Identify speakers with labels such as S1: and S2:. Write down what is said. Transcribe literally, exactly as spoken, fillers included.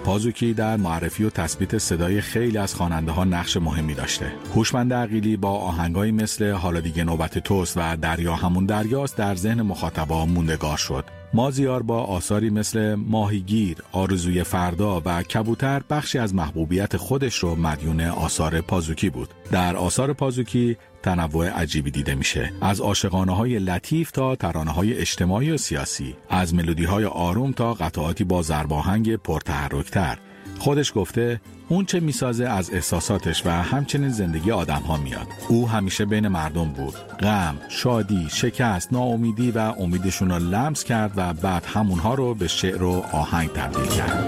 S1: پازوکی در معرفی و تثبیت صدای خیلی از خواننده‌ها نقش مهمی داشته. هوشمند عقیلی با آهنگایی مثل حالا دیگه نوبت توست و دریا همون دریاست در ذهن مخاطبا موندگار شد. مازیار با آثاری مثل ماهیگیر، آرزوی فردا و کبوتر بخشی از محبوبیت خودش رو مدیون آثار پازوکی بود. در آثار پازوکی تنوع عجیبی دیده میشه، از عاشقانه‌های لطیف تا ترانه‌های اجتماعی و سیاسی، از ملودی‌های آروم تا قطعاتی با ضرباهنگ پرتحرک‌تر. خودش گفته اون چه میسازه از احساساتش و همچنین زندگی آدم‌ها میاد. او همیشه بین مردم بود. غم، شادی، شکست، ناامیدی و امیدشون رو لمس کرد و بعد همونها رو به شعر و آهنگ تبدیل کرد.